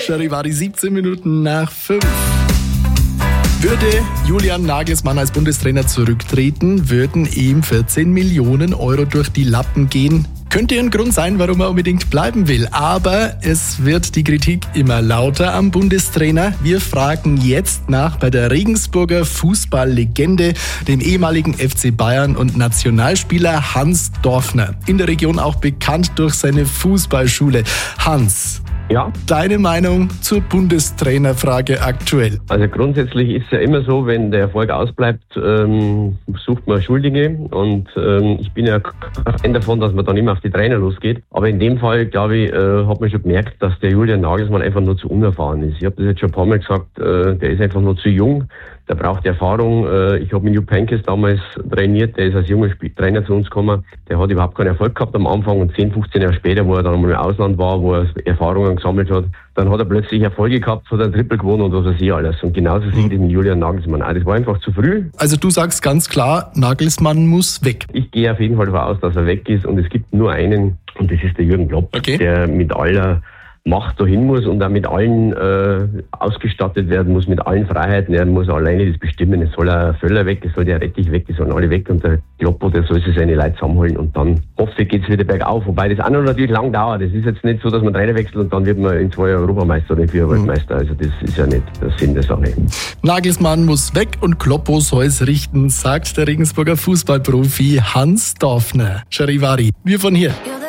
Charivari, 17 Minuten nach 5. Würde Julian Nagelsmann als Bundestrainer zurücktreten, würden ihm 14 Millionen Euro durch die Lappen gehen. Könnte ein Grund sein, warum er unbedingt bleiben will. Aber es wird die Kritik immer lauter am Bundestrainer. Wir fragen jetzt nach bei der Regensburger Fußballlegende, dem ehemaligen FC Bayern und Nationalspieler Hans Dorfner. In der Region auch bekannt durch seine Fußballschule. Hans, ja, deine Meinung zur Bundestrainerfrage aktuell? Also grundsätzlich ist es ja immer so, wenn der Erfolg ausbleibt, sucht man Schuldige und ich bin ja Fan davon, dass man dann immer auf die Trainer losgeht. Aber in dem Fall, glaube ich, hat man schon gemerkt, dass der Julian Nagelsmann einfach nur zu unerfahren ist. Ich habe das jetzt schon ein paar Mal gesagt, der ist einfach nur zu jung. Der braucht Erfahrung. Ich habe mit Jupp Heynckes damals trainiert, der ist als junger Trainer zu uns gekommen. Der hat überhaupt keinen Erfolg gehabt am Anfang und 10, 15 Jahre später, wo er dann mal im Ausland war, wo er Erfahrungen gesammelt hat, dann hat er plötzlich Erfolge gehabt, hat ein Triple gewonnen und was weiß ich alles. Und genauso sieht es mit Julian Nagelsmann auch. Das war einfach zu früh. Also du sagst ganz klar, Nagelsmann muss weg. Ich gehe auf jeden Fall davon aus, dass er weg ist und es gibt nur einen und das ist der Jürgen Klopp, der mit aller Macht dahin muss und auch mit allen ausgestattet werden muss, mit allen Freiheiten. Er muss alleine das bestimmen. Es soll ein Völler weg, es soll der Rettich weg, es sollen alle weg und der Kloppo, der soll sich seine Leute zusammenholen und dann hoffe ich, geht es wieder bergauf. Wobei das auch noch natürlich lang dauert. Es ist jetzt nicht so, dass man Trainer wechselt und dann wird man in 2 Jahren Europameister oder in 4 Jahren Weltmeister. Also das ist ja nicht der Sinn der Sache. Nagelsmann muss weg und Kloppo soll es richten, sagt der Regensburger Fußballprofi Hans Dorfner. Charivari, wir von hier.